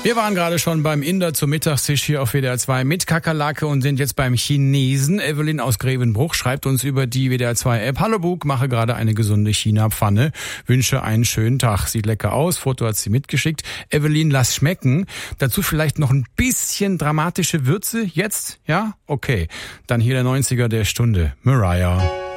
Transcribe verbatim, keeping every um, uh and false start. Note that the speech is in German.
Wir waren gerade schon beim Inder zum Mittagstisch hier auf W D R zwei mit Kakerlake und sind jetzt beim Chinesen. Evelyn aus Grevenbruch schreibt uns über die W D R zwei App. Hallo Bug, mache gerade eine gesunde China-Pfanne. Wünsche einen schönen Tag. Sieht lecker aus. Foto hat sie mitgeschickt. Evelyn, lass schmecken. Dazu vielleicht noch ein bisschen dramatische Würze. Jetzt? Ja? Okay. Dann hier der neunziger der Stunde. Mariah.